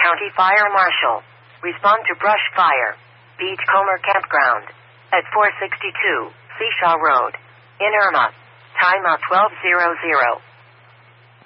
County Fire Marshal. Respond to brush fire. Beachcomber Campground. At 462 Seashaw Road. In Irma. Time out 12:00.